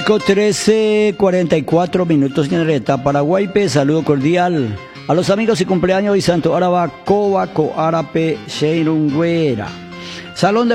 13:44 minutos en Reta, Paraguay. Saludo cordial a los amigos y cumpleaños y Santo Araba, Coba, Coarape, Sheirungüera. Salón de